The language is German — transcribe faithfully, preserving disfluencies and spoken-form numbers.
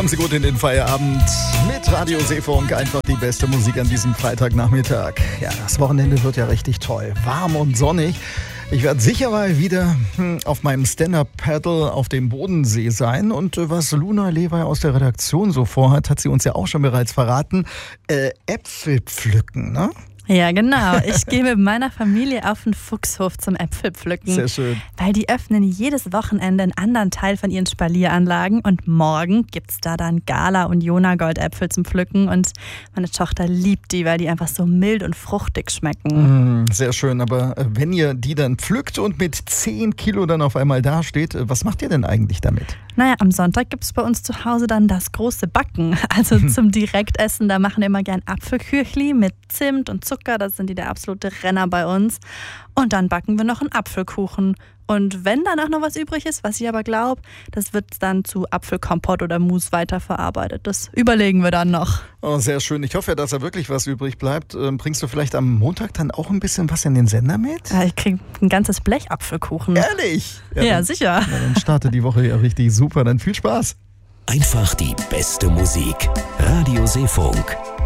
Kommen Sie gut in den Feierabend mit Radio Seefunk. Einfach die beste Musik an diesem Freitagnachmittag. Ja, das Wochenende wird ja richtig toll. Warm und sonnig. Ich werde sicher mal wieder hm, auf meinem Stand-Up-Paddle auf dem Bodensee sein. Und äh, was Luna Lewy aus der Redaktion so vorhat, hat sie uns ja auch schon bereits verraten. Äh, Äpfel pflücken, ne? Ja, genau. Ich gehe mit meiner Familie auf den Fuchshof zum Äpfelpflücken. Sehr schön. Weil die öffnen jedes Wochenende einen anderen Teil von ihren Spalieranlagen und morgen gibt es da dann Gala- und Jona-Goldäpfel zum Pflücken und meine Tochter liebt die, weil die einfach so mild und fruchtig schmecken. Mm, sehr schön, aber äh, wenn ihr die dann pflückt und mit zehn Kilo dann auf einmal dasteht, äh, was macht ihr denn eigentlich damit? Naja, am Sonntag gibt es bei uns zu Hause dann das große Backen. Also zum Direktessen, da machen wir immer gern Apfelküchli mit Zimt und Zucker. Das sind die der absolute Renner bei uns. Und dann backen wir noch einen Apfelkuchen. Und wenn dann auch noch was übrig ist, was ich aber glaube, das wird dann zu Apfelkompott oder Mousse weiterverarbeitet. Das überlegen wir dann noch. Oh, sehr schön. Ich hoffe, dass da wirklich was übrig bleibt. Ähm, bringst du vielleicht am Montag dann auch ein bisschen was in den Sender mit? Ja, ich kriege ein ganzes Blech Apfelkuchen. Ehrlich? Ja, ja dann, sicher. Ja, dann startet die Woche ja richtig super. Dann viel Spaß. Einfach die beste Musik. Radio Seefunk.